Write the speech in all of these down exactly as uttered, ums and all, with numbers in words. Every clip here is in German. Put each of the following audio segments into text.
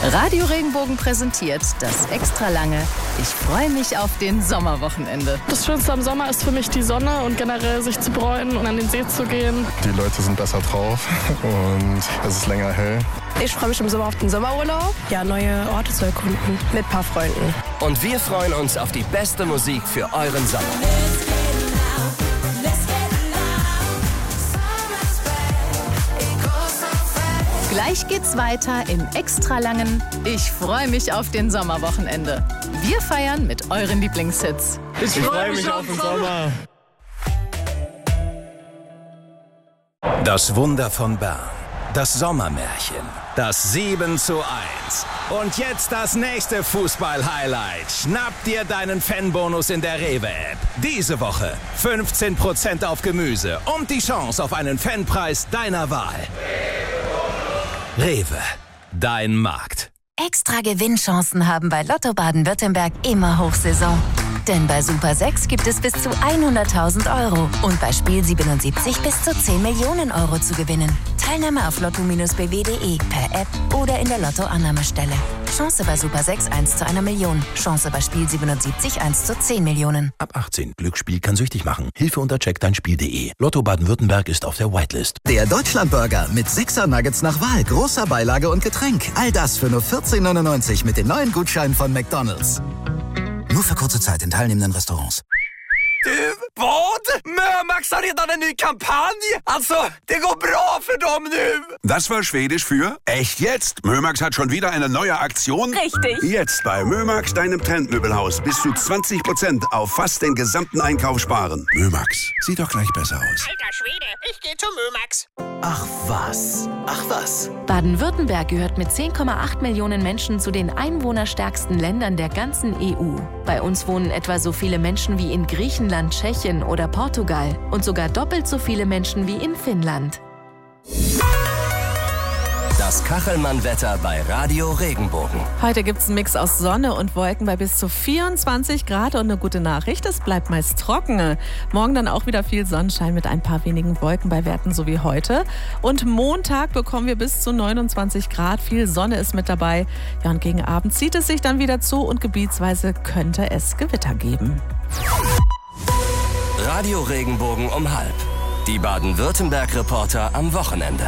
Radio Regenbogen präsentiert das extra lange Ich freue mich auf den Sommerwochenende. Das Schönste am Sommer ist für mich die Sonne und generell sich zu bräunen und an den See zu gehen. Die Leute sind besser drauf und es ist länger hell. Ich freue mich im Sommer auf den Sommerurlaub. Ja, neue Orte zu erkunden mit ein paar Freunden. Und wir freuen uns auf die beste Musik für euren Sommer. Gleich geht's weiter im extra langen Ich freue mich auf den Sommerwochenende. Wir feiern mit euren Lieblingshits. Ich, ich freue mich auf den Sommer. Das Wunder von Bern. Das Sommermärchen. Das sieben zu eins. Und jetzt das nächste Fußball-Highlight. Schnapp dir deinen Fanbonus in der Rewe-App. Diese Woche fünfzehn Prozent auf Gemüse und die Chance auf einen Fanpreis deiner Wahl. Rewe, dein Markt. Extra Gewinnchancen haben bei Lotto Baden-Württemberg immer Hochsaison. Denn bei Super sechs gibt es bis zu hunderttausend Euro und bei Spiel siebenundsiebzig bis zu zehn Millionen Euro zu gewinnen. Teilnahme auf lotto Bindestrich b w punkt de per App oder in der Lotto-Annahmestelle. Chance bei Super sechs eins zu einer Million. Chance bei Spiel siebenundsiebzig eins zu zehn Millionen. Ab achtzehn. Glücksspiel kann süchtig machen. Hilfe unter check dein Spiel punkt de. Lotto Baden-Württemberg ist auf der Whitelist. Der Deutschlandburger mit sechser Nuggets nach Wahl, großer Beilage und Getränk. All das für nur vierzehn neunundneunzig mit den neuen Gutscheinen von McDonald's. Nur für kurze Zeit in teilnehmenden Restaurants. Du, vad? Mömax har redan en ny kampanj. Alltså, det går bra för dem nu. Das war Schwedisch für echt jetzt. Mömax hat schon wieder eine neue Aktion. Richtig. Jetzt bei Mömax, deinem Trendmöbelhaus. Bis zu zwanzig Prozent auf fast den gesamten Einkauf sparen. Mömax, sieht doch gleich besser aus. Alter Schwede, ich gehe zu Mömax. Ach was, ach was. Baden-Württemberg gehört mit zehn Komma acht Millionen Menschen zu den einwohnerstärksten Ländern der ganzen E U. Bei uns wohnen etwa so viele Menschen wie in Griechenland, Tschechien oder Portugal und sogar doppelt so viele Menschen wie in Finnland. Das Kachelmann-Wetter bei Radio Regenbogen. Heute gibt es einen Mix aus Sonne und Wolken bei bis zu vierundzwanzig Grad und eine gute Nachricht, es bleibt meist trocken. Morgen dann auch wieder viel Sonnenschein mit ein paar wenigen Wolken bei Werten so wie heute. Und Montag bekommen wir bis zu neunundzwanzig Grad, viel Sonne ist mit dabei. Ja, und gegen Abend zieht es sich dann wieder zu und gebietsweise könnte es Gewitter geben. Radio Regenbogen um halb. Die Baden-Württemberg-Reporter am Wochenende.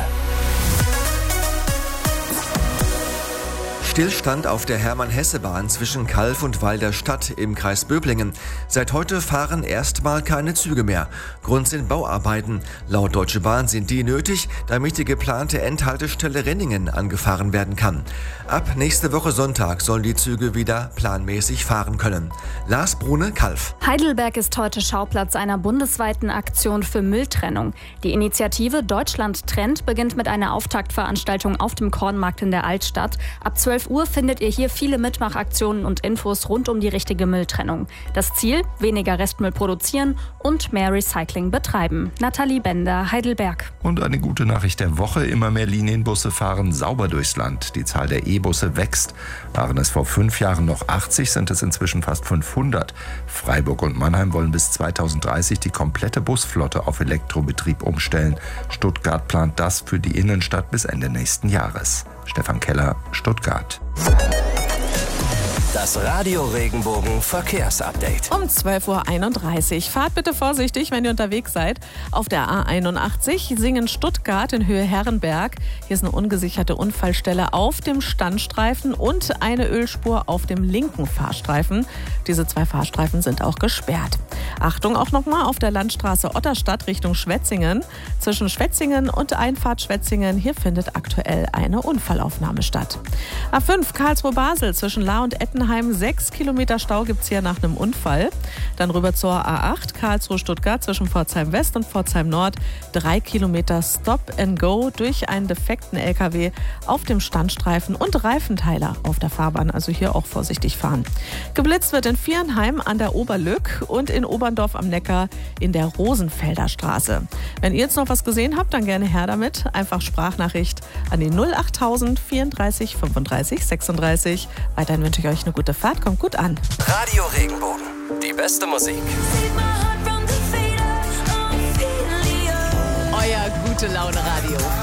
Stillstand auf der Hermann-Hesse-Bahn zwischen Calw und Weil der Stadt im Kreis Böblingen. Seit heute fahren erstmal keine Züge mehr. Grund sind Bauarbeiten. Laut Deutsche Bahn sind die nötig, damit die geplante Endhaltestelle Renningen angefahren werden kann. Ab nächste Woche Sonntag sollen die Züge wieder planmäßig fahren können. Lars Brune, Calw. Heidelberg ist heute Schauplatz einer bundesweiten Aktion für Mülltrennung. Die Initiative Deutschland trennt beginnt mit einer Auftaktveranstaltung auf dem Kornmarkt in der Altstadt. Ab zwölf Uhr findet ihr hier viele Mitmachaktionen und Infos rund um die richtige Mülltrennung. Das Ziel? Weniger Restmüll produzieren und mehr Recycling betreiben. Nathalie Bender, Heidelberg. Und eine gute Nachricht der Woche. Immer mehr Linienbusse fahren sauber durchs Land. Die Zahl der E-Busse wächst. Waren es vor fünf Jahren noch achtzig, sind es inzwischen fast fünfhundert. Freiburg und Mannheim wollen bis zweitausenddreißig die komplette Busflotte auf Elektrobetrieb umstellen. Stuttgart plant das für die Innenstadt bis Ende nächsten Jahres. Stefan Keller, Stuttgart. Das Radio Regenbogen Verkehrsupdate. Um zwölf Uhr einunddreißig. Fahrt bitte vorsichtig, wenn ihr unterwegs seid. Auf der A einundachtzig Singen-Stuttgart in Höhe Herrenberg. Hier ist eine ungesicherte Unfallstelle auf dem Standstreifen und eine Ölspur auf dem linken Fahrstreifen. Diese zwei Fahrstreifen sind auch gesperrt. Achtung auch nochmal auf der Landstraße Otterstadt Richtung Schwetzingen. Zwischen Schwetzingen und Einfahrt Schwetzingen. Hier findet aktuell eine Unfallaufnahme statt. A fünf Karlsruhe-Basel zwischen Lahr und Ettenheim. Sechs Kilometer Stau gibt es hier nach einem Unfall. Dann rüber zur A acht, Karlsruhe-Stuttgart zwischen Pforzheim West und Pforzheim Nord. Drei Kilometer Stop and Go durch einen defekten L K W auf dem Standstreifen und Reifenteiler auf der Fahrbahn. Also hier auch vorsichtig fahren. Geblitzt wird in Viernheim an der Oberlück und in Oberndorf am Neckar in der Rosenfelder Straße. Wenn ihr jetzt noch was gesehen habt, dann gerne her damit. Einfach Sprachnachricht an die null achttausend vierunddreißig fünfunddreißig sechsunddreißig. Weiterhin wünsche ich euch eine gute Fahrt, kommt gut an. Radio Regenbogen, die beste Musik. Euer Gute-Laune-Radio.